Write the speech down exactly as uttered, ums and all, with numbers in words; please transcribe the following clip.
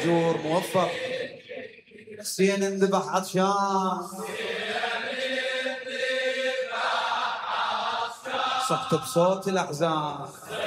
مأجور موفق. حسين انذبح عطشان، صحت بصوت الأحزان.